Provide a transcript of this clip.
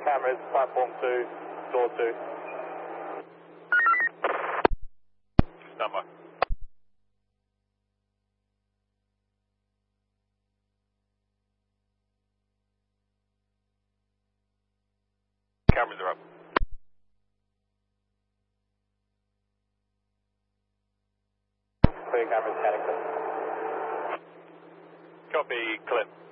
cameras, platform 2, door 2. Stand by. Cameras are up. Clear cameras, Connecticut. Copy, clip.